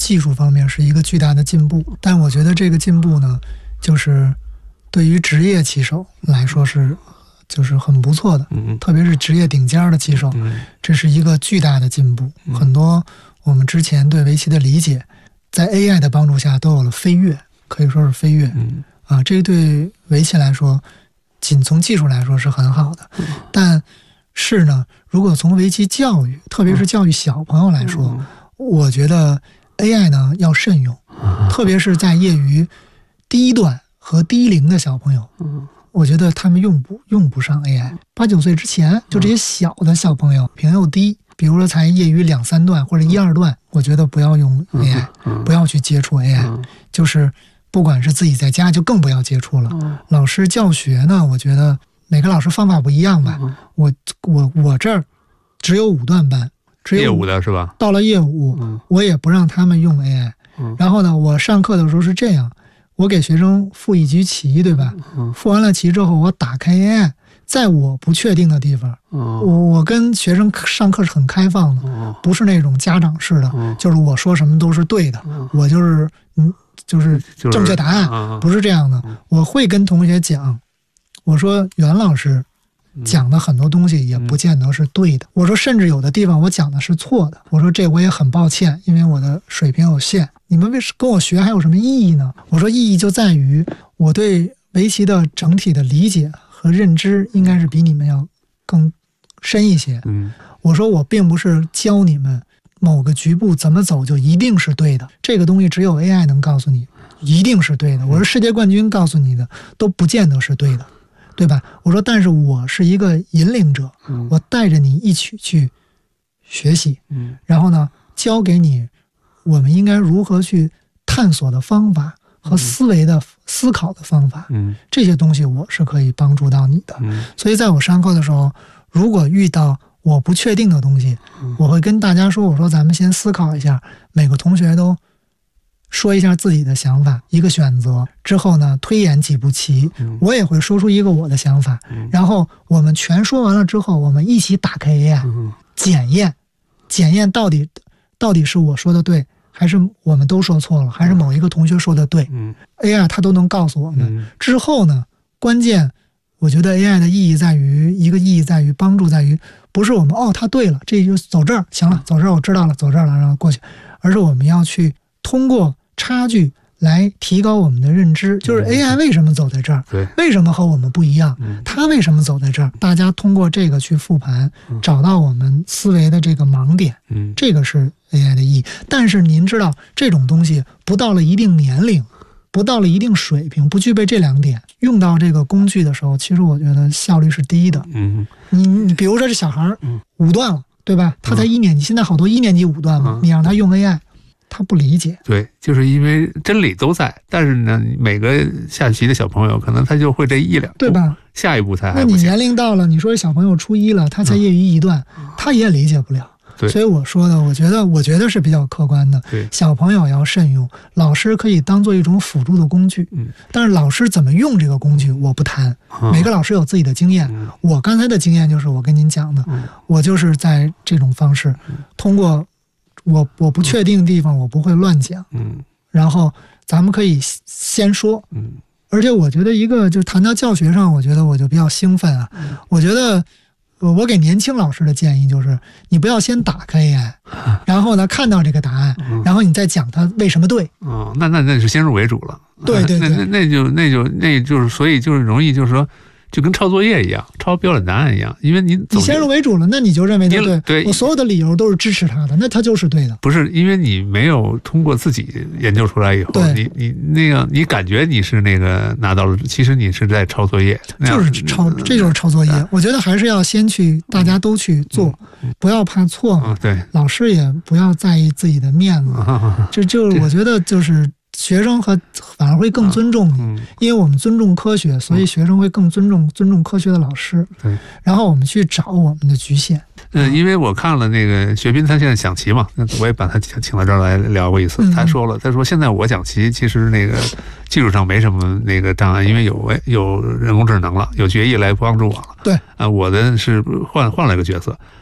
技术方面是一个巨大的进步，但我觉得这个进步呢，就是对于职业棋手来说就是很不错的，特别是职业顶尖的棋手，这是一个巨大的进步。很多我们之前对围棋的理解，在 AI 的帮助下都有了飞跃，可以说是飞跃。这对围棋来说，仅从技术来说是很好的，但是呢，如果从围棋教育，特别是教育小朋友来说，我觉得 AI 呢要慎用，特别是在业余低段和低龄的小朋友，我觉得他们用不上 AI。8、9岁之前，就这些小的小朋友，评又低，比如说才业余2、3段或者1、2段，我觉得不要用 AI，不要去接触 AI，就是不管是自己在家，就更不要接触了。老师教学呢，我觉得每个老师方法不一样吧。我这儿只有5段班，只有业务的是吧？ 到了业务，我也不让他们用 AI。然后呢，我上课的时候是这样，我给学生付一局棋，对吧？付完了棋之后，我打开 AI， 在我不确定的地方，我跟学生上课是很开放的，不是那种家长式的，就是我说什么都是对的，我就是正确答案，不是这样的。我会跟同学讲，我说袁老师讲的很多东西也不见得是对的，我说甚至有的地方我讲的是错的，我说这我也很抱歉，因为我的水平有限，你们为什么跟我学还有什么意义呢？我说意义就在于我对围棋的整体的理解和认知应该是比你们要更深一些。我说我并不是教你们某个局部怎么走就一定是对的，这个东西只有 AI 能告诉你一定是对的，我说世界冠军告诉你的都不见得是对的，对吧？我说但是我是一个引领者，我带着你一起去学习，然后呢教给你我们应该如何去探索的方法和思考的方法，这些东西我是可以帮助到你的。所以在我上课的时候，如果遇到我不确定的东西，我会跟大家说，我说咱们先思考一下，每个同学都说一下自己的想法，一个选择之后呢，推演几步棋，我也会说出一个我的想法，然后我们全说完了之后，我们一起打开 AI，检验到底是我说的对，还是我们都说错了，还是某一个同学说的对，AI 它都能告诉我们。之后呢，关键我觉得 AI 的意义在于帮助在于，不是我们它对了，这就走这儿行了，走这儿我知道了，走这儿了然后过去，而是我们要去通过差距来提高我们的认知，就是 AI 为什么走在这儿，为什么和我们不一样，它为什么走在这儿，大家通过这个去复盘，找到我们思维的这个盲点，这个是 AI 的意义。但是您知道，这种东西不到了一定年龄，不到了一定水平，不具备这2点，用到这个工具的时候，其实我觉得效率是低的。你比如说这小孩5段了，对吧？他才1年级，现在好多1年级5段嘛，你让他用 AI，他不理解。 对，就是因为真理都在，但是呢，每个下棋的小朋友可能他就会这1、2步，对吧？下一步他还不行。 那你年龄到了，你说小朋友初1了，他才业余1段，他也理解不了。所以我说的，我觉得是比较客观的。小朋友要慎用，老师可以当做一种辅助的工具，但是老师怎么用这个工具我不谈，每个老师有自己的经验。我刚才的经验就是我跟您讲的，我就是在这种方式，通过我不确定的地方我不会乱讲，然后咱们可以先说，而且我觉得一个就谈到教学上，我觉得我就比较兴奋啊，我觉得。我给年轻老师的建议就是，你不要先打开 AI， 然后呢看到这个答案，然后你再讲它为什么对。 那是先入为主了。 对， 那就是所以就是容易就是说，就跟抄作业一样，抄标准答案一样，因为你先入为主了，那你就认为它对。对，我所有的理由都是支持它的，那它就是对的。 不是因为你没有通过自己研究出来以后，你那个你感觉你是那个拿到了，其实你是在抄作业， 这就是抄作业。我觉得还是要先去，大家都去做，不要怕错嘛。 对， 老师也不要在意自己的面子，就是我觉得就是学生反而会更尊重你，因为我们尊重科学，所以学生会更尊重科学的老师。 对， 然后我们去找我们的局限。 因为我看了那个学斌，他现在讲棋嘛，我也把他请到这儿来聊过一次。他说现在我讲棋其实那个技术上没什么那个障碍，因为有人工智能了，有决议来帮助我了。 对， 我的是换了一个角色。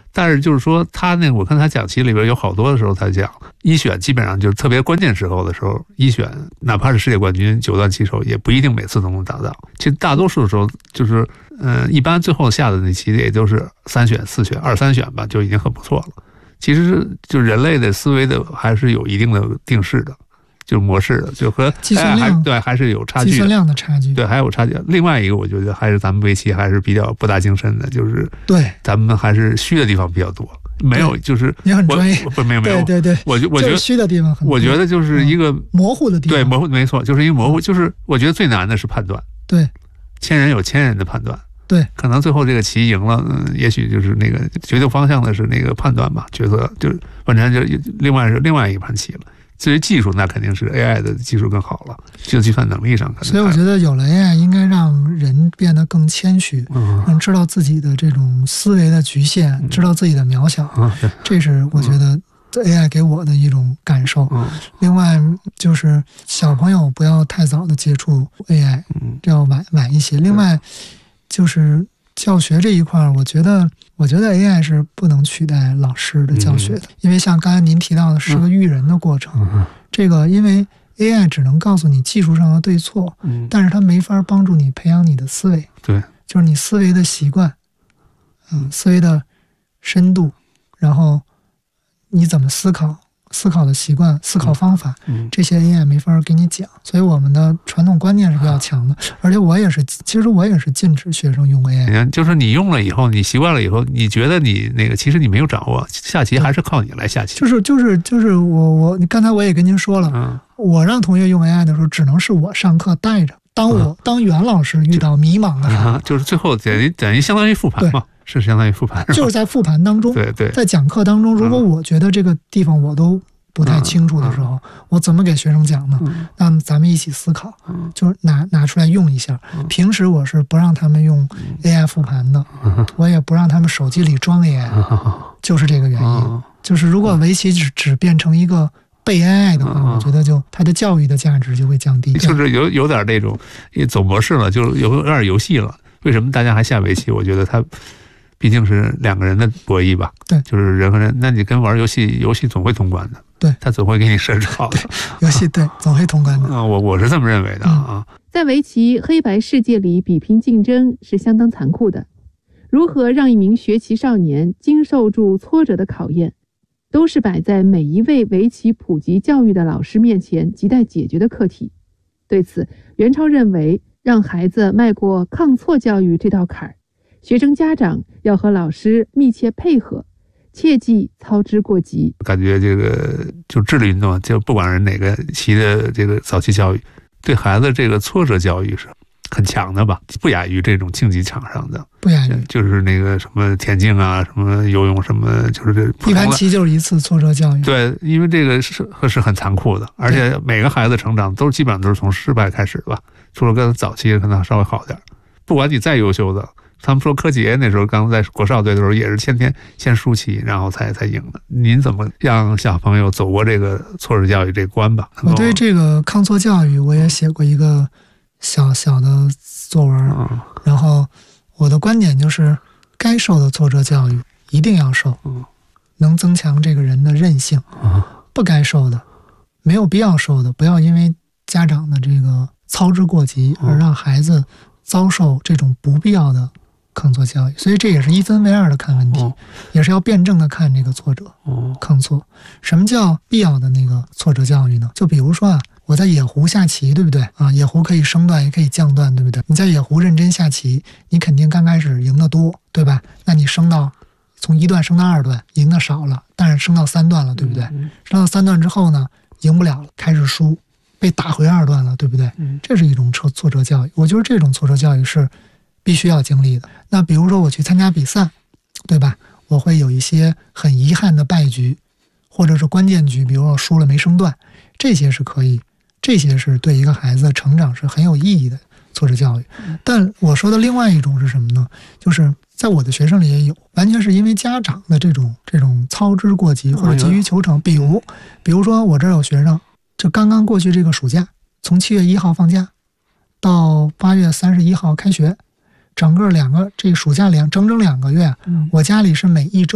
但是就是说他那我看他讲题里边有好多的时候，他讲一选基本上就是特别关键时候的时候，一选哪怕是世界冠军9段棋手，也不一定每次都能达到。其实大多数的时候就是一般最后下的那棋也就是3选4选2、3选吧，就已经很不错了。其实就人类的思维的还是有一定的定式的。就是模式的，就和计算量对还是有差距的， 计算量的差距， 对还有差距。另外一个，我觉得还是咱们围棋还是比较博大精深的，就是对咱们还是虚的地方比较多，没有就是你很专业， 不没有， 对， 我觉得虚的地方很多， 我觉得就是一个模糊的地方， 对模糊没错，就是一个模糊，就是我觉得最难的是判断， 对， 千人有千人的判断。 对， 可能最后这个棋赢了，也许就是那个决定方向的是那个判断吧，角色就是反正就另外一盘棋了。至于技术，那肯定是 AI 的技术更好了，就计算能力上可能。 所以我觉得有了 AI， 应该让人变得更谦虚，能知道自己的这种思维的局限，知道自己的渺小。这是我觉得 AI 给我的一种感受。另外就是小朋友不要太早的接触 AI， 要晚一些。另外就是教学这一块，我觉得 AI 是不能取代老师的教学的，因为像刚才您提到的是个育人的过程。这个因为 AI 只能告诉你技术上的对错，但是它没法帮助你培养你的思维， 对， 就是你思维的习惯，思维的深度，然后你怎么思考的习惯、思考方法，这些 AI 没法给你讲，所以我们的传统观念是比较强的。而且其实我也是禁止学生用 AI， 就是你用了以后，你习惯了以后，你觉得你那个其实你没有掌握，下棋还是靠你来下棋。 就是我刚才我也跟您说了，我让同学用 AI 的时候，只能是我上课带着，当袁老师遇到迷茫的时候， 就是最后等于相当于复盘嘛。是相当于复盘， 就是在复盘当中， 对， 在讲课当中，如果我觉得这个地方我都不太清楚的时候，我怎么给学生讲呢？那么咱们一起思考，就拿出来用一下。平时我是不让他们用 AI 复盘的，我也不让他们手机里装 AI，就是这个原因。就是如果围棋只变成一个背 AI 的话，我觉得它的教育的价值就会降低。 就是有点那种走模式了，就有点游戏了。为什么大家还下围棋？我觉得它毕竟是两个人的博弈吧， 对， 就是人和人。那你跟玩游戏总会通关的， 对， 他总会给你设置好的。 游戏对，总会通关的。 我是这么认为的啊。 在围棋黑白世界里，比拼竞争是相当残酷的。如何让一名学棋少年经受住挫折的考验，都是摆在每一位围棋普及教育的老师面前亟待解决的课题。对此，袁超认为，让孩子迈过抗挫教育这道坎儿，学生家长要和老师密切配合，切忌操之过急。 感觉这个就智力运动，就不管是哪个棋的这个早期教育，对孩子这个挫折教育是很强的吧，不亚于这种竞技场上的， 不亚于就是那个什么田径啊，什么游泳什么，就是这一盘棋就是一次挫折教育。 对，因为这个是很残酷的，而且每个孩子成长基本上都是从失败开始吧，除了跟早期可能稍微好点，不管你再优秀的。他们说柯洁那时候刚在国少队的时候也是天先输棋，然后才赢的。您怎么让小朋友走过这个挫折教育这关吧？ 我对这个抗挫教育我也写过一个小的作文，然后我的观点就是该受的挫折教育一定要受，能增强这个人的韧性。不该受的没有必要受的，不要因为家长的这个操之过急而让孩子遭受这种不必要的抗挫教育。所以这也是一分为二的看问题，也是要辩证的看这个挫折抗挫。什么叫必要的那个挫折教育呢？就比如说我在野狐下棋，对不对啊？野狐可以升段也可以降段，对不对？你在野狐认真下棋，你肯定刚开始赢得多，对吧？那你从1段升到2段，赢的少了，但是升到3段了，对不对？升到3段之后呢，赢不了了，开始输，被打回2段了，对不对？这是一种挫折教育。我觉得这种挫折教育是必须要经历的。那比如说我去参加比赛，对吧？我会有一些很遗憾的败局，或者是关键局，比如说我输了没升段，这些是可以，这些是对一个孩子的成长是很有意义的挫折教育。但我说的另外一种是什么呢？就是在我的学生里也有，完全是因为家长的这种操之过急或者急于求成。比如说我这儿有学生，就刚刚过去这个暑假，从7月1号放假到8月31号开学，整个这个暑假整整2个月，我家里是每一周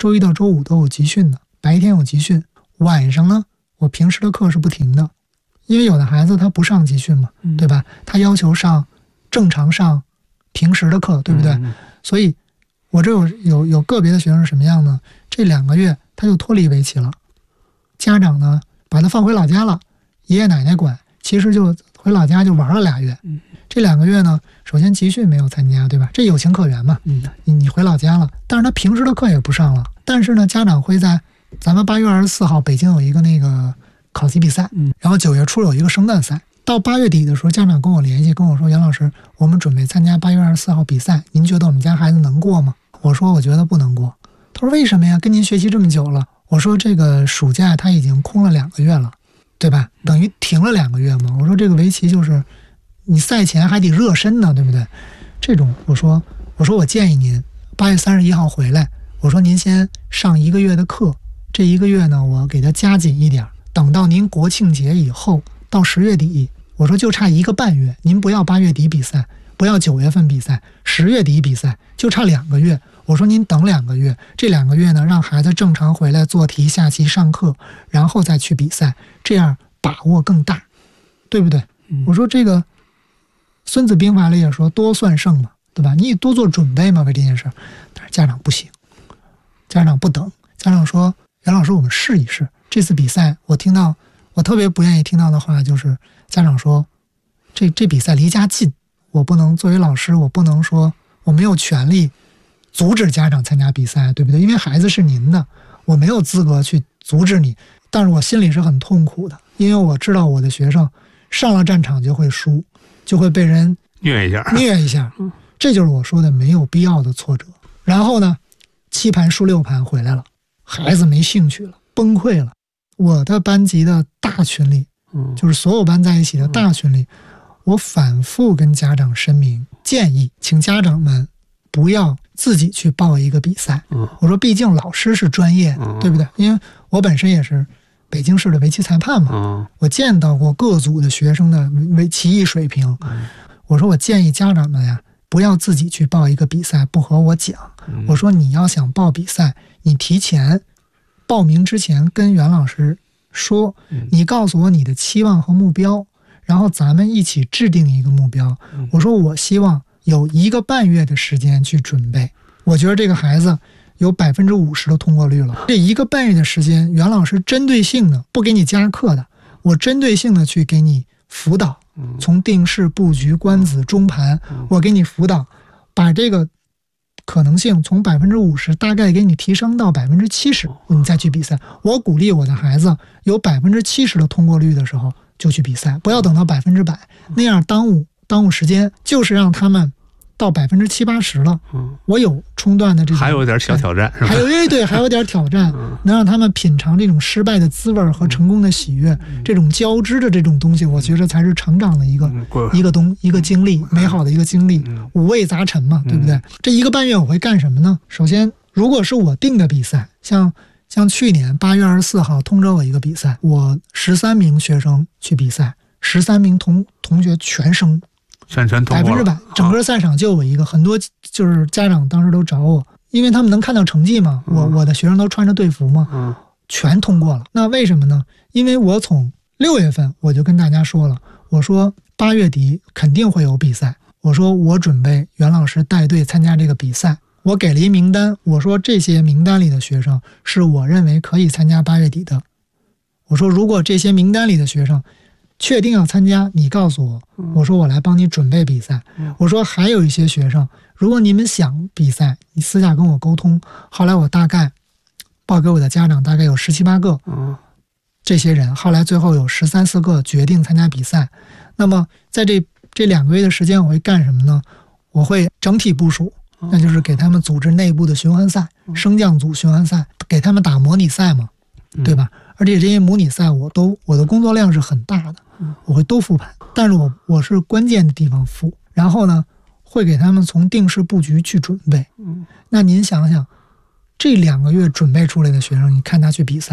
周一到周五都有集训的，白天有集训，晚上呢我平时的课是不停的，因为有的孩子他不上集训嘛，对吧？他要求正常上平时的课，对不对？所以我这有个别的学生是什么样呢？这2个月他就脱离围棋了，家长呢把他放回老家了，爷爷奶奶管，其实就回老家就玩了2月。这2个月呢，首先集训没有参加，对吧？这有情可原嘛。你回老家了，但是他平时的课也不上了。但是呢，家长会在咱们8月24号北京有一个那个考级比赛，然后9月初有一个圣诞赛。到8月底的时候，家长跟我联系，跟我说：“袁老师，我们准备参加8月24号比赛，您觉得我们家孩子能过吗？”我说：“我觉得不能过。”他说：“为什么呀？跟您学习这么久了。”我说：“这个暑假他已经空了2个月了，对吧？等于停了2个月嘛。”我说：“这个围棋就是你赛前还得热身呢，对不对？这种我说我建议您8月31号回来，我说您先上1个月的课，这1个月呢，我给他加紧一点，等到您国庆节以后。”到10月底，我说就差1个半月，您不要8月底比赛，不要9月份比赛，10月底比赛，就差2个月。我说您等2个月，这2个月呢，让孩子正常回来做题、下棋、上课，然后再去比赛，这样把握更大，对不对？我说这个《孙子兵法》里也说多算胜嘛，对吧？你多做准备嘛，为这件事。但是家长不行，家长不等，家长说：“袁老师，我们试一试这次比赛。”我特别不愿意听到的话就是家长说这比赛离家近，我不能作为老师，我不能说我没有权利阻止家长参加比赛，对不对？因为孩子是您的，我没有资格去阻止你。但是我心里是很痛苦的，因为我知道我的学生上了战场就会输，就会被人虐一下， 这就是我说的没有必要的挫折。然后呢，7盘输6盘回来了，孩子没兴趣了，崩溃了。我的班级的大群里，就是所有班在一起的大群里，我反复跟家长声明，建议请家长们不要自己去报一个比赛。我说毕竟老师是专业的，对不对？因为我本身也是北京市的围棋裁判嘛，我见到过各组的学生的棋艺水平。我说我建议家长们呀，不要自己去报一个比赛，不和我讲。我说你要想报比赛，你提前报名之前跟袁老师说，你告诉我你的期望和目标，然后咱们一起制定一个目标。我说我希望有1个半月的时间去准备，我觉得这个孩子有50%的通过率了。这1个半月的时间，袁老师针对性的，不给你加课的，我针对性的去给你辅导，从定式、布局、官子、中盘，我给你辅导，把这个可能性从50%大概给你提升到70%，你再去比赛。我鼓励我的孩子有70%的通过率的时候就去比赛，不要等到100%，那样耽误时间，就是让他们到70%、80%了。我有冲段的这种， 还有点小挑战，是吧？ 还有点挑战，能让他们品尝这种失败的滋味和成功的喜悦，这种交织的这种东西，我觉得才是成长的一个经历，美好的一个经历，五味杂陈嘛，对不对？这1个半月我会干什么呢？首先，如果是我定的比赛，像去年8月24号通知我一个比赛，我13名学生去比赛，13名同学全升。 全通过了 100%，整个赛场就我一个。很多就是家长当时都找我，因为他们能看到成绩嘛，我的学生都穿着队服嘛，全通过了。那为什么呢？因为我从6月份我就跟大家说了，我说8月底肯定会有比赛，我说我准备袁老师带队参加这个比赛，我给了一名单，我说这些名单里的学生是我认为可以参加8月底的。我说如果这些名单里的学生确定要参加，你告诉我，我说我来帮你准备比赛。我说还有一些学生，如果你们想比赛，你私下跟我沟通。后来我大概报给我的家长大概有17、18个，这些人后来最后有13、14个决定参加比赛。那么在这2个月的时间，我会干什么呢？我会整体部署，那就是给他们组织内部的循环赛，升降组循环赛，给他们打模拟赛嘛，对吧？而且这些模拟赛我的工作量是很大的，我会都复盘，但是我是关键的地方复，然后呢会给他们从定式布局去准备。那您想想，这2个月准备出来的学生，你看他去比赛，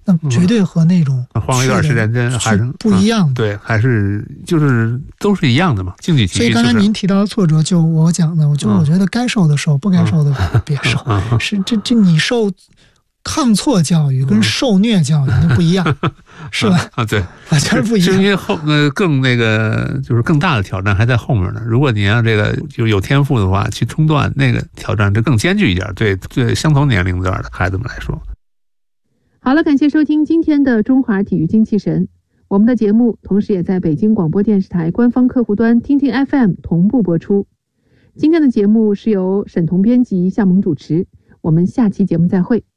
那绝对和那种晃了一段时间针还是不一样的。 对，还是就是都是一样的嘛，竞技体育。 所以刚才您提到的挫折，就我讲的，我觉得该受的受，不该受的别受。是这你受抗挫教育跟受虐教育那不一样，是吧？ 对， 完全不一样。 因为更就是更大的挑战还在后面呢。如果你让这个就有天赋的话去冲段，那个挑战就更艰巨一点，对相同年龄段的孩子们来说。 好了，感谢收听今天的中华体育精气神。我们的节目同时也在北京广播电视台官方客户端听听 FM 同步播出。今天的节目是由沈彤编辑，夏萌主持。我们下期节目再会。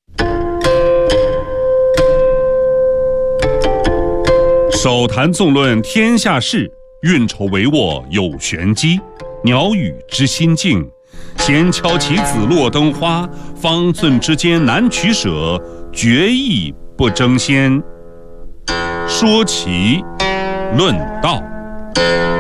手谈纵论天下事，运筹帷幄有玄机。鸟语之心境，闲敲棋子落灯花，方寸之间难取舍，决意不争先。说棋论道。